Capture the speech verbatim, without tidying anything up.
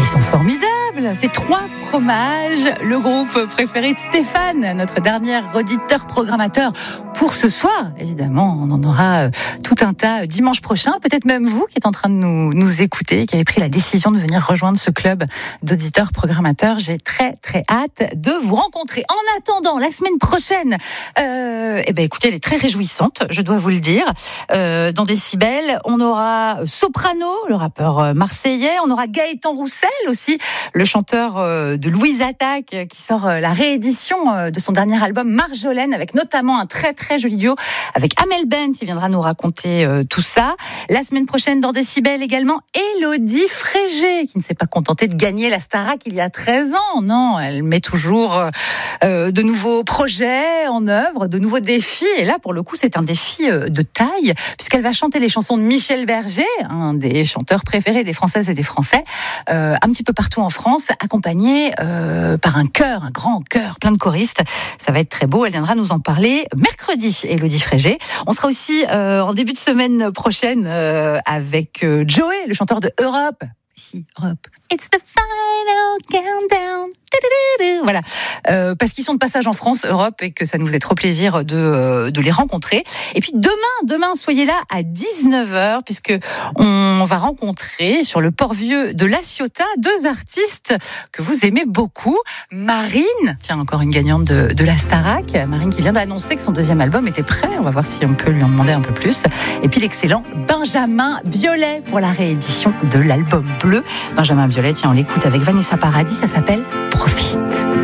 ils sont formidables. C'est Trois Fromages, le groupe préféré de Stéphane, notre dernier auditeur programmateur pour ce soir. Évidemment, on en aura tout un tas dimanche prochain. Peut-être même vous qui êtes en train de nous, nous écouter, qui avez pris la décision de venir rejoindre ce club d'auditeurs programmateurs. J'ai très très hâte de vous rencontrer. En attendant, la semaine prochaine, euh, eh ben écoutez, elle est très réjouissante, je dois vous le dire. Euh, dans Décibel, on aura Soprano, le rappeur marseillais. On aura Gaëtan Roussel aussi, le chanteur de Louise Attaque, qui sort la réédition de son dernier album Marjolaine, avec notamment un très très joli duo avec Amel Bent, qui viendra nous raconter tout ça. La semaine prochaine dans Décibel également, Élodie Frégé, qui ne s'est pas contentée de gagner la Starac il y a treize ans. Non, elle met toujours euh, de nouveaux projets en œuvre, de nouveaux défis. Et là, pour le coup, c'est un défi de taille, puisqu'elle va chanter les chansons de Michel Berger, un des chanteurs préférés des Françaises et des Français, euh, un petit peu partout en France, accompagné euh, par un chœur, un grand chœur, plein de choristes. Ça va être très beau. Elle viendra nous en parler mercredi, Élodie Frégé. On sera aussi euh, en début de semaine prochaine euh, avec euh, Joey, le chanteur de Europe. Ici, Europe. It's the final countdown. Voilà, euh, parce qu'ils sont de passage en France, Europe, et que ça nous fait trop plaisir de, euh, de les rencontrer. Et puis demain, demain, soyez là à dix-neuf heures, puisque on va rencontrer sur le Port-Vieux de La Ciotat deux artistes que vous aimez beaucoup. Marine, tiens, encore une gagnante de, de la Starac, Marine qui vient d'annoncer que son deuxième album était prêt. On va voir si on peut lui en demander un peu plus. Et puis l'excellent Benjamin Biolay pour la réédition de l'album Bleu. Benjamin Biolay, tiens, on l'écoute avec Vanessa Paradis, ça s'appelle Profite.